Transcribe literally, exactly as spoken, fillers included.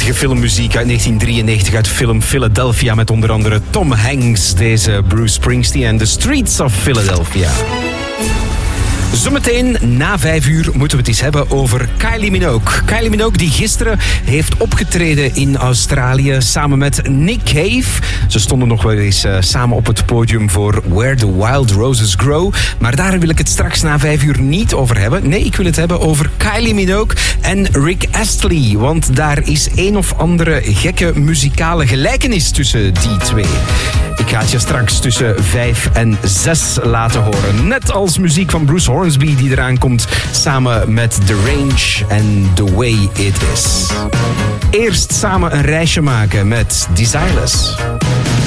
prachtige filmmuziek uit negentien drieënnegentig uit de film Philadelphia met onder andere Tom Hanks, deze Bruce Springsteen en The Streets of Philadelphia. Zometeen na vijf uur moeten we het eens hebben over Kylie Minogue. Kylie Minogue die gisteren heeft opgetreden in Australië samen met Nick Cave. Ze stonden nog wel eens uh, samen op het podium voor Where the Wild Roses Grow. Maar daar wil ik het straks na vijf uur niet over hebben. Nee, ik wil het hebben over Kylie Minogue en Rick Astley. Want daar is een of andere gekke muzikale gelijkenis tussen die twee. Ik ga het je straks tussen vijf en zes laten horen. Net als muziek van Bruce Hornsby die eraan komt samen met The Range en The Way It Is. Eerst samen een reisje maken met Desireless.